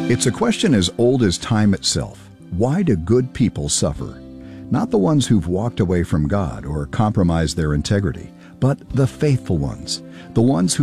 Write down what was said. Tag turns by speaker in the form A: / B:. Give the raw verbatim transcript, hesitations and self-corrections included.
A: It's a question as old as time itself. Why do good people suffer? Not the ones who've walked away from God or compromised their integrity, but the faithful ones, the ones who